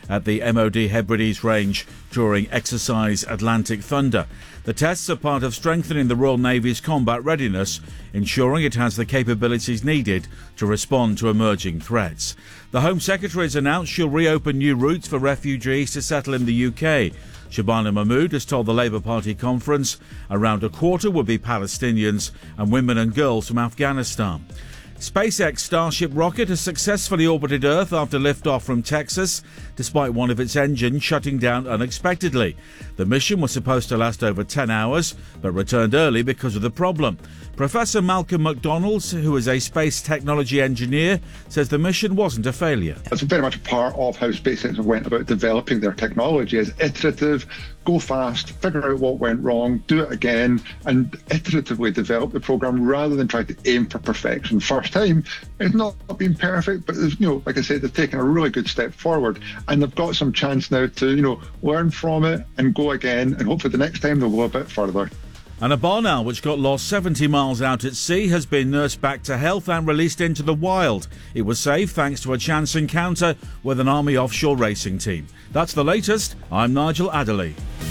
at the MOD Hebrides range during Exercise Atlantic Thunder. The tests are part of strengthening the Royal Navy's combat readiness, ensuring it has the capabilities needed to respond to emerging threats. The Home Secretary has announced she'll reopen new routes for refugees to settle in the UK. Shabana Mahmood has told the Labour Party conference around a quarter will be Palestinians and women and girls from Afghanistan. SpaceX Starship rocket has successfully orbited Earth after liftoff from Texas, despite one of its engines shutting down unexpectedly. The mission was supposed to last over 10 hours, but returned early because of the problem. Professor Malcolm McDonald, who is a space technology engineer, says the mission wasn't a failure. It's very much a part of how SpaceX went about developing their technology, is iterative, go fast, figure out what went wrong, do it again, and iteratively develop the program rather than try to aim for perfection first time. It's not been perfect, but like I said, they've taken a really good step forward, and they've got some chance now to learn from it and go again, and hopefully the next time they'll go a bit further. And a barn owl which got lost 70 miles out at sea has been nursed back to health and released into the wild. It was saved thanks to a chance encounter with an Army offshore racing team. That's the latest. I'm Nigel Adderley.